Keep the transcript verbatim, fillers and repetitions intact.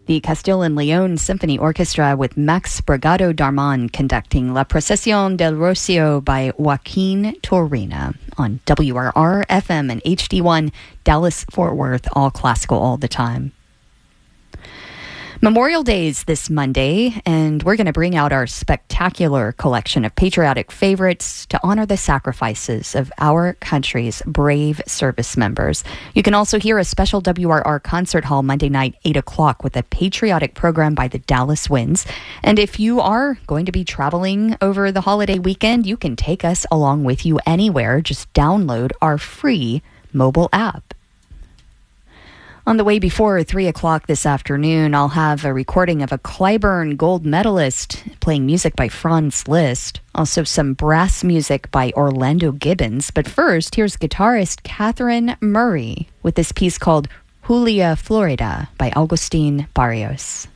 The Castile and Leon Symphony Orchestra with Max Bragado Darman conducting La Procesión del Rocio by Joaquin Torina on W R R, F M, and H D one, Dallas-Fort Worth, all classical all the time. Memorial Day is this Monday, and we're going to bring out our spectacular collection of patriotic favorites to honor the sacrifices of our country's brave service members. You can also hear a special W R R concert hall Monday night, eight o'clock, with a patriotic program by the Dallas Winds. And if you are going to be traveling over the holiday weekend, you can take us along with you anywhere. Just download our free mobile app. On the way before three o'clock this afternoon, I'll have a recording of a Clyburn gold medalist playing music by Franz Liszt. Also some brass music by Orlando Gibbons. But first, here's guitarist Catherine Murray with this piece called Julia Florida by Augustin Barrios.